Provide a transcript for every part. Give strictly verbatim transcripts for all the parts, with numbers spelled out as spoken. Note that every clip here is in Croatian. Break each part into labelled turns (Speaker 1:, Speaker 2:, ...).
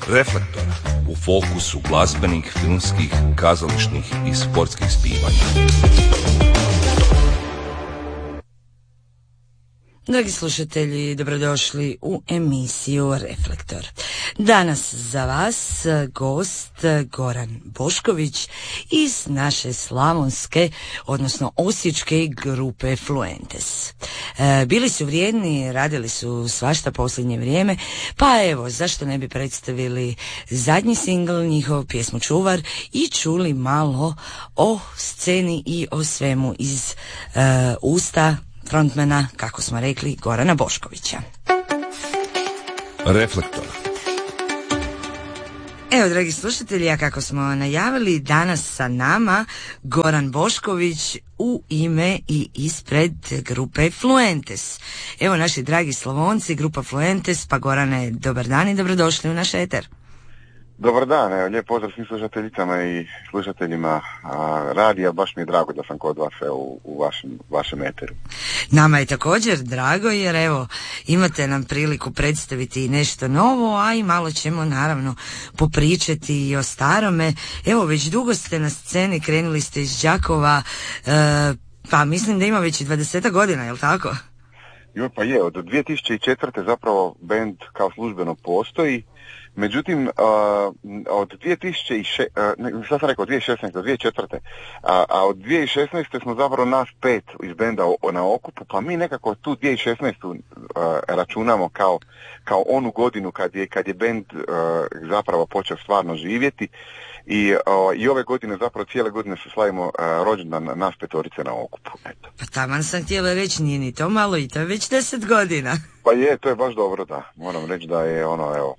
Speaker 1: Reflektor, u fokusu glazbenih, filmskih, kazališnih i sportskih zbivanja.
Speaker 2: Dragi slušatelji, dobrodošli u emisiju Reflektor. Danas za vas gost Goran Bošković iz naše slavonske, odnosno osječke grupe Fluentes. E, bili su vrijedni, radili su svašta posljednje vrijeme, pa evo, zašto ne bi predstavili zadnji singl, njihov pjesmu Čuvar, i čuli malo o sceni i o svemu iz e, usta frontmana, kako smo rekli, Gorana Boškovića.
Speaker 1: Reflektor.
Speaker 2: Evo, dragi slušatelji, a kako smo najavili, danas sa nama Goran Bošković u ime i ispred grupe Fluentes. Evo, naši dragi Slavonci, grupa Fluentes, pa Gorane, dobar dan i dobrodošli u naš eter.
Speaker 3: Dobar dan, evo, lijep pozdrav svim slušateljicama i slušateljima a, radija, baš mi je drago da sam kod vas evo, u, u vašem, vašem eteru.
Speaker 2: Nama je također drago jer evo, imate nam priliku predstaviti nešto novo, a i malo ćemo naravno popričati i o starome. Evo, već dugo ste na sceni, krenuli ste iz Đakova, e, pa mislim da ima već i dvadeset godina, je li tako?
Speaker 3: Jo, pa je, od dvije tisuće četvrte zapravo band kao službeno postoji. Međutim, uh, od dvije tisuće šest, uh, šta sam rekao, dvije tisuće šesnaeste, dvije tisuće četvrte, a, a od dvije tisuće šesnaeste smo zapravo nas pet iz benda o, na okupu, pa mi nekako tu dvije tisuće šesnaestu uh, računamo kao, kao onu godinu kad je, kad je band uh, zapravo počeo stvarno živjeti i, uh, i ove godine zapravo cijele godine se slavimo uh, rođendan nas petorice na okupu. Eto.
Speaker 2: Pa taman sam htjela reći, nije ni to malo i to je već deset godina.
Speaker 3: Pa je, to je baš dobro, da. Moram reći da je ono, evo,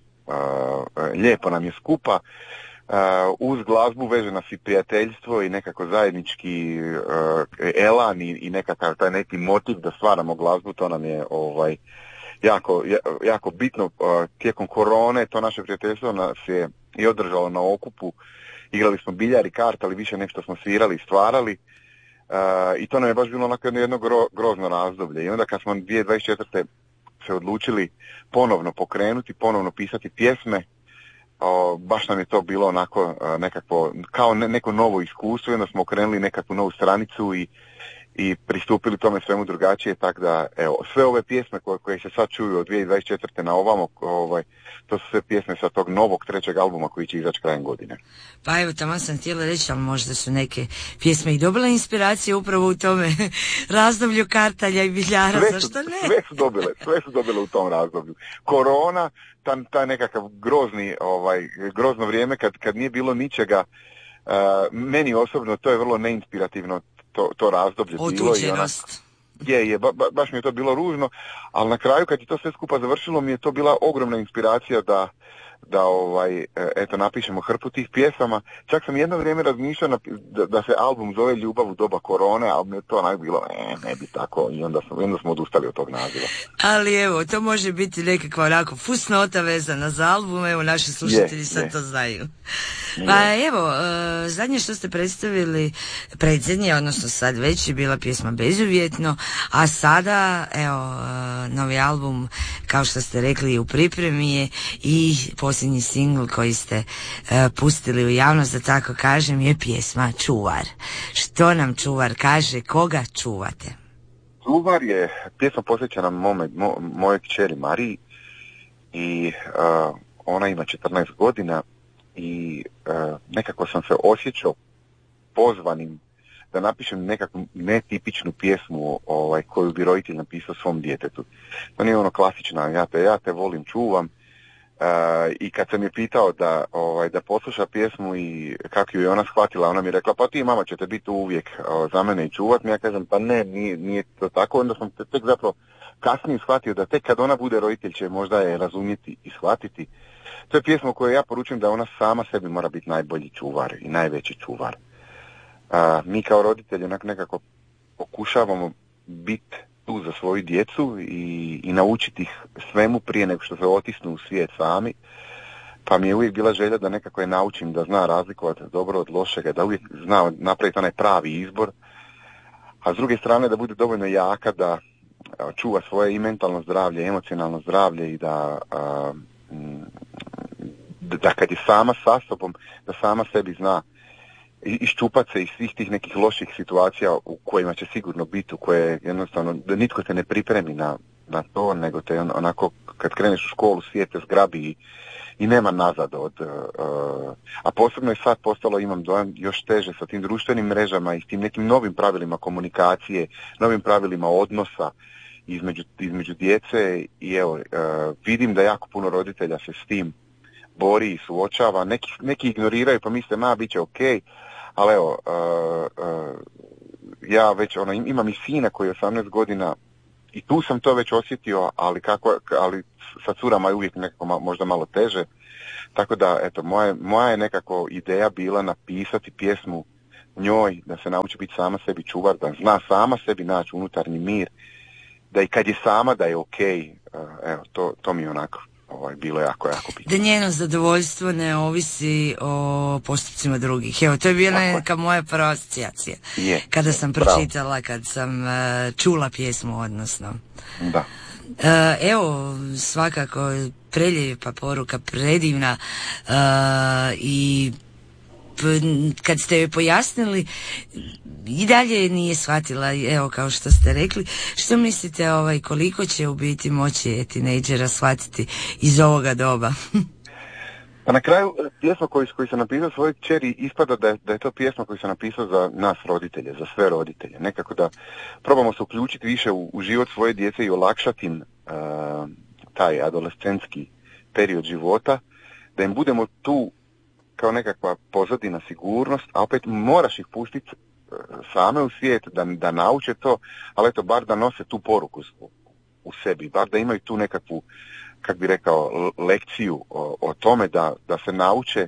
Speaker 3: Uh, lijepo nam je skupa, uh, uz glazbu veže nas i prijateljstvo i nekako zajednički uh, elan i, i nekakav taj neki motiv da stvaramo glazbu, to nam je ovaj jako, jako bitno. Uh, tijekom korone to naše prijateljstvo nas je i održalo na okupu, igrali smo biljar i kart, ali više nešto smo svirali i stvarali. Uh, i to nam je baš bilo onako jedno gro, grozno razdoblje i onda kad smo dvije tisuće dvadeset četvrte se odlučili ponovno pokrenuti, ponovno pisati pjesme, o, baš nam je to bilo onako nekako, kao ne, neko novo iskustvo i onda smo okrenuli nekakvu novu stranicu i, i pristupili tome svemu drugačije, tako da evo, sve ove pjesme koje, koje se sad čuju od dvije tisuće dvadeset četvrte na ovamo, ovaj, to su sve pjesme sa tog novog trećeg albuma koji će izaći krajem godine.
Speaker 2: Pa evo, tamo sam htjela reći, ali možda su neke pjesme i dobile inspiracije upravo u tome razdoblju kartalja i biljara,
Speaker 3: sve
Speaker 2: zašto ne?
Speaker 3: Sve su dobile, sve su dobile u tom razdoblju. Korona, taj, taj nekakav grozni, ovaj, grozno vrijeme kad, kad nije bilo ničega, uh, meni osobno to je vrlo neinspirativno to, to razdoblje bilo.
Speaker 2: Otuđenost.
Speaker 3: Je, je, ba, baš mi je to bilo ružno, ali na kraju kad je to sve skupa završilo mi je to bila ogromna inspiracija da, da ovaj, eto, napišemo hrpu tih pjesama. Čak sam jedno vrijeme razmišljao da, da se album zove Ljubav u doba korone, ali mi je to onak bilo, ne, ne bi tako, i onda smo, onda smo odustali od tog naziva.
Speaker 2: Ali evo, to može biti nekakva onako fusnota vezana za album, evo, naši slušatelji je, sad je. To znaju. Pa evo, uh, zadnje što ste predstavili, predzadnje, odnosno sad već je bila pjesma Bezuvjetno, a sada, evo, uh, novi album, kao što ste rekli, u pripremi je i posljednji singl koji ste uh, pustili u javnost, da tako kažem, je pjesma Čuvar. Što nam Čuvar kaže, koga čuvate?
Speaker 3: Čuvar je pjesma posvećena mome, mo, moje kćeri Mariji i uh, ona ima četrnaest godina i uh, nekako sam se osjećao pozvanim da napišem nekakvu netipičnu pjesmu ovaj, koju bi roditelj napisao svom djetetu. To nije ono klasična, ja te, ja te volim, čuvam. Uh, I kad sam je pitao da, ovaj, da posluša pjesmu i kako ju je ona shvatila, ona mi je rekla, pa ti mama ćete biti uvijek uh, za mene i čuvat mi. Ja kažem, pa ne, nije, nije to tako. Onda sam tek zapravo kasnije shvatio da tek kad ona bude roditelj će možda je razumjeti i shvatiti. To je pjesma koju ja poručujem da ona sama sebi mora biti najbolji čuvar i najveći čuvar. Uh, mi kao roditelji onak nekako pokušavamo biti tu za svoju djecu i, i naučiti ih svemu prije nego što se otisnu u svijet sami. Pa mi je uvijek bila želja da nekako je naučim da zna razlikovati dobro od lošega, da uvijek zna napraviti onaj pravi izbor. A s druge strane da bude dovoljno jaka da čuva svoje i mentalno zdravlje, emocionalno zdravlje i da, a, da kad je sama sa sobom, da sama sebi zna iščupat se iz svih tih nekih loših situacija u kojima će sigurno biti, u koje jednostavno, da nitko te ne pripremi na, na to, nego te onako, kad kreneš u školu, svijet te zgrabi i, i nema nazad od... Uh, a posebno je sad postalo, imam dojam, još teže sa tim društvenim mrežama i s tim nekim novim pravilima komunikacije, novim pravilima odnosa između, između djece i evo, uh, vidim da jako puno roditelja se s tim bori i suočava, neki, neki ignoriraju pa misle, ma, bit će okej, ali evo, uh, uh, ja već ono, imam i sina koji je osamnaest godina i tu sam to već osjetio, ali, kako, ali sa curama je uvijek nekako ma, možda malo teže, tako da, eto, moja, moja je nekako ideja bila napisati pjesmu njoj, da se nauči biti sama sebi čuvar, da zna sama sebi naći unutarnji mir, da i kad je sama da je okej, uh, evo, to, to mi je onako ovaj, bilo jako, jako bitno.
Speaker 2: Da njeno zadovoljstvo ne ovisi o postupcima drugih. Evo, to je bila neka moja prva asocijacija.
Speaker 3: Je,
Speaker 2: kada sam
Speaker 3: bravo.
Speaker 2: pročitala, kad sam uh, čula pjesmu, odnosno.
Speaker 3: Da.
Speaker 2: Uh, evo, svakako preljepa poruka, predivna uh, i kad ste joj pojasnili i dalje nije shvatila, evo kao što ste rekli. Što mislite, ovaj, koliko će u biti moći tinejdžera shvatiti iz ovoga doba?
Speaker 3: Pa na kraju pjesma koju, koju sam napisao svojoj kćeri ispada da je, da je to pjesma koju sam napisao za nas roditelje, za sve roditelje. Nekako da probamo se uključiti više u, u život svoje djece i olakšati im uh, taj adolescentski period života, da im budemo tu kao nekakva pozadina, sigurnost, a opet moraš ih pustiti same u svijet, da, da nauče to, ali eto, bar da nose tu poruku u, u sebi, bar da imaju tu nekakvu, kak bi rekao, lekciju o, o tome da, da se nauče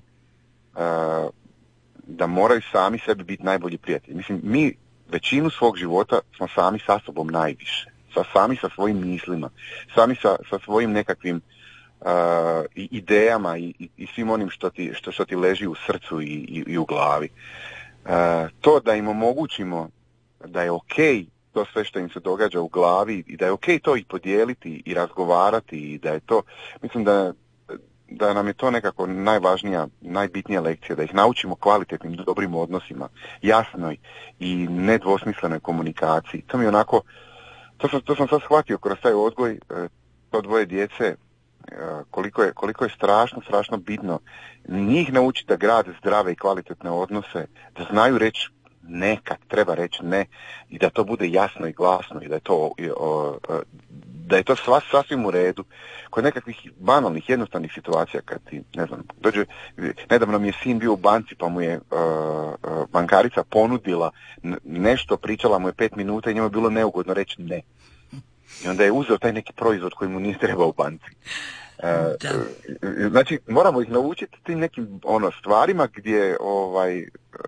Speaker 3: uh, da moraju sami sebi biti najbolji prijatelji. Mislim, mi većinu svog života smo sami sa sobom najviše, sa, sami sa svojim mislima, sami sa, sa svojim nekakvim Uh, i idejama i, i, i svim onim što ti, što, što ti leži u srcu i, i, i u glavi. Uh, to da im omogućimo da je okej to sve što im se događa u glavi i da je okej to i podijeliti i razgovarati i da je to, mislim da, da nam je to nekako najvažnija, najbitnija lekcija, da ih naučimo kvalitetnim, dobrim odnosima, jasnoj i nedvosmislenoj komunikaciji. To mi je onako, to sam, to sam sad shvatio kroz taj odgoj, to dvoje djece, koliko je, koliko je strašno, strašno bitno njih naučiti da grade zdrave i kvalitetne odnose, da znaju reći ne kad treba reći ne i da to bude jasno i glasno i da je to, o, da je to sva, sasvim u redu. Kod nekakvih banalnih, jednostavnih situacija kad ti, ne znam, dođe, nedavno mi je sin bio u banci pa mu je uh, uh, bankarica ponudila nešto, pričala mu je pet minuta i njemu je bilo neugodno reći ne. I onda je uzeo taj neki proizvod koji mu nije trebao u banci. E, znači, moramo ih naučiti tim nekim ono stvarima gdje, ovaj,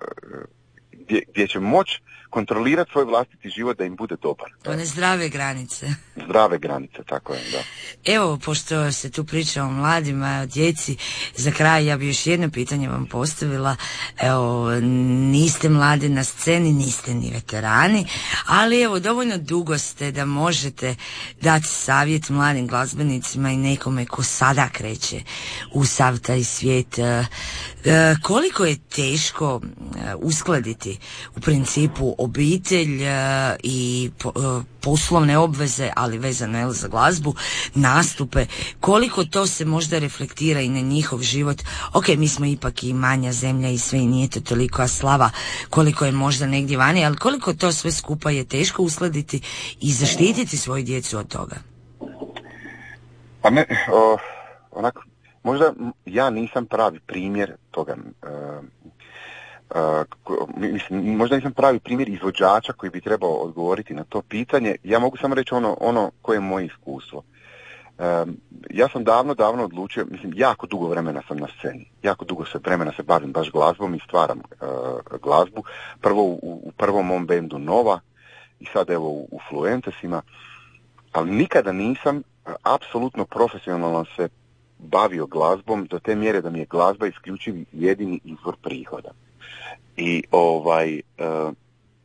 Speaker 3: gdje, gdje će moći kontrolirati svoj vlastiti život da im bude dobar.
Speaker 2: One zdrave granice.
Speaker 3: Zdrave granice, tako je, da.
Speaker 2: Evo, pošto se tu priča o mladima, o djeci, za kraj ja bi još jedno pitanje vam postavila. Evo, niste mladi na sceni, niste ni veterani, ali evo, dovoljno dugo ste da možete dati savjet mladim glazbenicima i nekome ko sada kreće u sav taj svijet. E, koliko je teško uskladiti u principu obitelj e, i po, e, poslovne obveze, ali vezano je za glazbu, nastupe, koliko to se možda reflektira i na njihov život. Ok, mi smo ipak i manja zemlja i sve i nije to toliko slava koliko je možda negdje vani, ali koliko to sve skupa je teško uskladiti i zaštititi svoju djecu od toga?
Speaker 3: Pa ne, o, onako, možda ja nisam pravi primjer toga. Uh, Uh, mislim, možda nisam pravi primjer izvođača koji bi trebao odgovoriti na to pitanje. Ja mogu samo reći ono, ono koje je moje iskustvo. Um, ja sam davno, davno odlučio, mislim, jako dugo vremena sam na sceni. Jako dugo se vremena se bavim baš glazbom i stvaram uh, glazbu. Prvo u, u prvom mom bendu Nova i sad evo u, u Fluentesima. Ali nikada nisam uh, apsolutno profesionalno se bavio glazbom do te mjere da mi je glazba isključivi jedini izvor prihoda. I ovaj uh,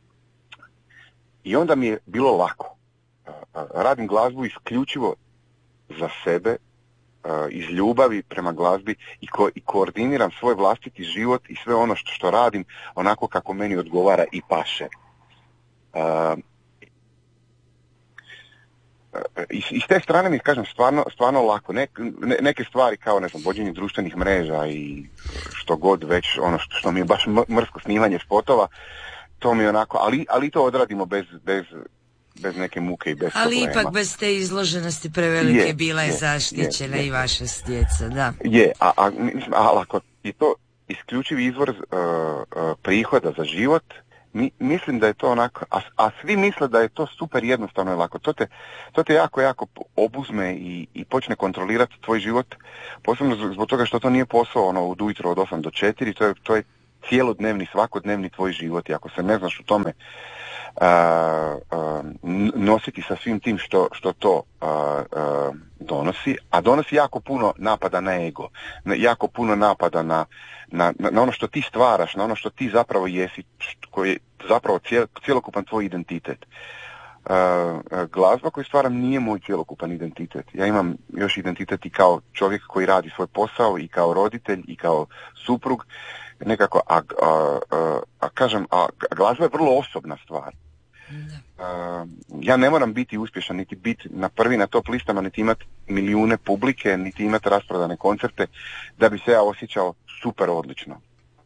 Speaker 3: i onda mi je bilo lako. Uh, radim glazbu isključivo za sebe, iz ljubavi prema glazbi i, ko, i koordiniram svoj vlastiti život i sve ono što, što radim onako kako meni odgovara i paše. Uh, Iz, iz te strane mi kažem stvarno, stvarno lako. Ne, ne, neke stvari kao ne znam, vođenje društvenih mreža i što god već, ono što, što mi je baš mrsko snimanje spotova, to mi je onako, ali, ali to odradimo bez, bez, bez neke muke i bez
Speaker 2: ali
Speaker 3: problema.
Speaker 2: Ali ipak bez te izloženosti prevelike je, bila je, je zaštićena je, je, i vaša djeca, da.
Speaker 3: Je, a, a, a ako je to isključivi izvor uh, uh, prihoda za život, Mi, mislim da je to onako, a, a svi misle da je to super jednostavno i lako. To te, to te jako, jako obuzme i, i počne kontrolirati tvoj život, posebno zbog toga što to nije posao ono, od ujutro od osam do četiri, to je, to je cijelodnevni, svakodnevni tvoj život i ako se ne znaš u tome a, a, nositi sa svim tim što, što to a, a, donosi, a donosi jako puno napada na ego, jako puno napada na Na, na ono što ti stvaraš, na ono što ti zapravo jesi, koji je zapravo cijel, cjelokupan tvoj identitet. Uh, glazba koju stvaram nije moj cjelokupan identitet. Ja imam još identitet i kao čovjek koji radi svoj posao, i kao roditelj, i kao suprug, nekako, a, a, a, a kažem, a glazba je vrlo osobna stvar. Uh, ja ne moram biti uspješan, niti biti na prvi na top listama, niti imati milijune publike, niti imati rasprodane koncerte, da bi se ja osjećao super odlično.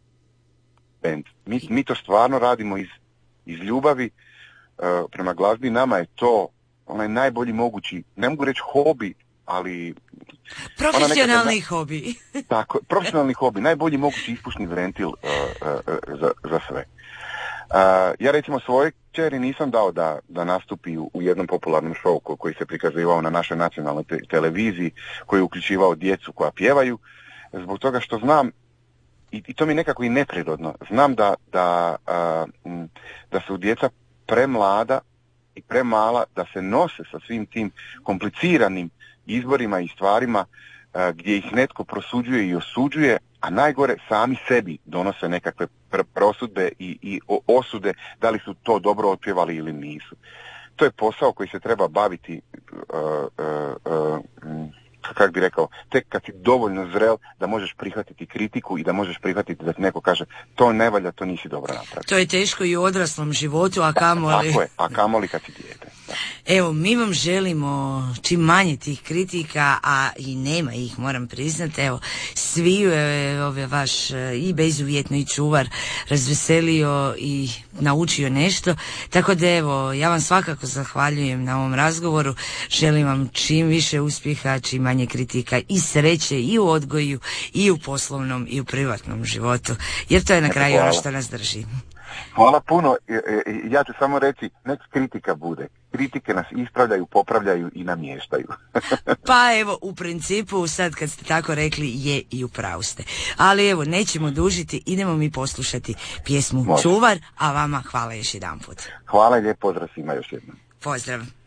Speaker 3: Band. Mi, mi to stvarno radimo iz, iz ljubavi uh, prema glazbi. Nama je to onaj najbolji mogući, ne mogu reći hobi, ali...
Speaker 2: Profesionalni nekada, hobi.
Speaker 3: Tako, profesionalni hobi, najbolji mogući ispušni ventil uh, uh, za, za sve. Uh, ja recimo svoje kćeri nisam dao da, da nastupi u, u jednom popularnom šovu koji se prikazivao na našoj nacionalnoj te, televiziji, koji je uključivao djecu koja pjevaju, zbog toga što znam, i, i to mi je nekako i neprirodno, znam da, da, uh, da su djeca premlada i premala da se nose sa svim tim kompliciranim izborima i stvarima uh, gdje ih netko prosuđuje i osuđuje, a najgore sami sebi donose nekakve pr- prosudbe i, i osude da li su to dobro otpjevali ili nisu. To je posao koji se treba baviti, uh, uh, uh, kako bi rekao, tek kad si dovoljno zrel da možeš prihvatiti kritiku i da možeš prihvatiti da ti neko kaže to ne valja, to nisi dobro napravio.
Speaker 2: To je teško i u odraslom životu, a kamoli...
Speaker 3: Tako je, a kamoli kad si dijete. Da.
Speaker 2: Evo, mi vam želimo čim manje tih kritika, a i nema ih, moram priznati. Evo, svi je ove vaš i bezuvjetno i čuvar razveselio i naučio nešto. Tako da evo, ja vam svakako zahvaljujem na ovom razgovoru. Želim vam čim više uspjeha, čim manje kritika i sreće i u odgoju, i u poslovnom, i u privatnom životu. Jer to je na kraju ono što nas drži.
Speaker 3: Hvala puno. Ja ću samo reći, nek kritika bude. Kritike nas ispravljaju, popravljaju i namještaju.
Speaker 2: Pa evo, u principu, sad kad ste tako rekli, je i u pravu ste. Ali evo, nećemo dužiti, idemo mi poslušati pjesmu Može. Čuvar, a vama hvala još jedan put.
Speaker 3: Hvala i lijep pozdrav svima još jednom.
Speaker 2: Pozdrav.